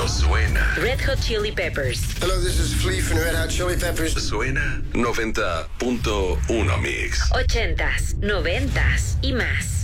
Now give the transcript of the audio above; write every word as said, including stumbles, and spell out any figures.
suena. Red Hot Chili Peppers. Hello, this is Flea from Red Hot Chili Peppers. Suena noventa punto uno Mix. Ochentas, noventas y más.